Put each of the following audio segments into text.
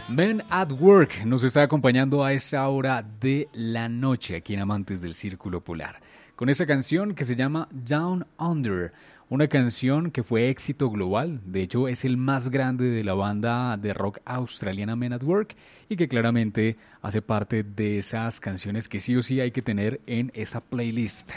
Men at Work nos está acompañando a esa hora de la noche aquí en Amantes del Círculo Polar, con esa canción que se llama Down Under, una canción que fue éxito global. De hecho es el más grande de la banda de rock australiana Men at Work y que claramente hace parte de esas canciones que sí o sí hay que tener en esa playlist.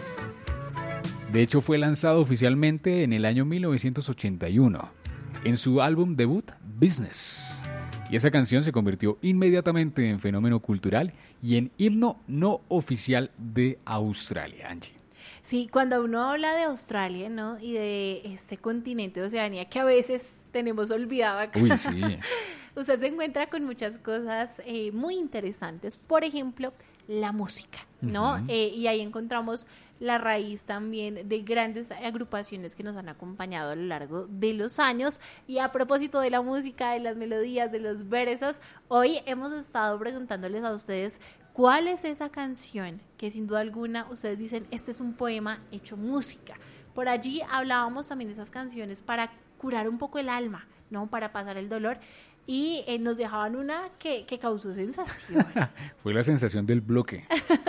De hecho fue lanzado oficialmente en el año 1981 en su álbum debut Business. Y esa canción se convirtió inmediatamente en fenómeno cultural y en himno no oficial de Australia, Angie. Sí, cuando uno habla de Australia, ¿no? Y de este continente de Oceanía que a veces tenemos olvidado acá. Uy, sí. Usted se encuentra con muchas cosas muy interesantes. Por ejemplo, la música, ¿no? Uh-huh. Y ahí encontramos la raíz también de grandes agrupaciones que nos han acompañado a lo largo de los años. Y a propósito de la música, de las melodías, de los versos, hoy hemos estado preguntándoles a ustedes cuál es esa canción que sin duda alguna ustedes dicen, este es un poema hecho música. Por allí hablábamos también de esas canciones para curar un poco el alma, ¿no? Para pasar el dolor. Y nos dejaban una que causó sensación. Fue la sensación del bloque.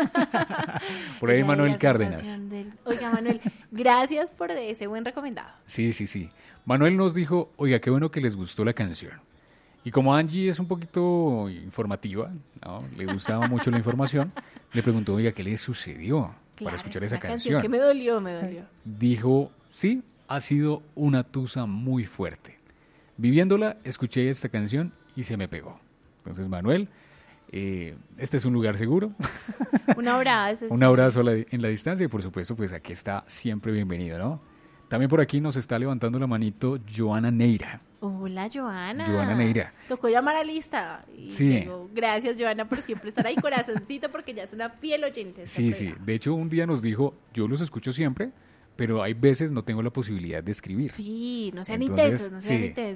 Por ahí Manuel Cárdenas. Oiga, Manuel, gracias por ese buen recomendado. Sí. Manuel nos dijo, oiga, qué bueno que les gustó la canción. Y como Angie es un poquito informativa, ¿no? Le gustaba mucho la información, le preguntó, oiga, ¿qué le sucedió para escuchar esa canción? Que me dolió. Dijo, sí, ha sido una tusa muy fuerte. Viviéndola, escuché esta canción y se me pegó. Entonces, Manuel, este es un lugar seguro. Un abrazo. Un abrazo en la distancia y, por supuesto, pues aquí está siempre bienvenido, ¿no? También por aquí nos está levantando la manito Joana Neira. Hola, Joana. Joana Neira. Tocó llamar a lista. Y sí. Digo, gracias, Joana, por siempre estar ahí, corazoncito, porque ya es una fiel oyente. Sí. De hecho, un día nos dijo, yo los escucho siempre, pero hay veces no tengo la posibilidad de escribir. Sí, no sean ni tesos.